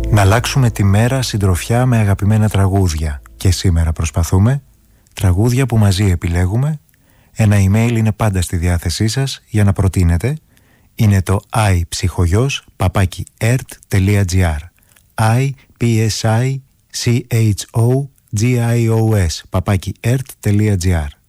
Να αλλάξουμε τη μέρα συντροφιά με αγαπημένα τραγούδια. Και σήμερα προσπαθούμε. Τραγούδια που μαζί επιλέγουμε. Ένα email είναι πάντα στη διάθεσή σας για να προτείνετε. Είναι το ipsychogos@ert.gr ipsychogos@ert.gr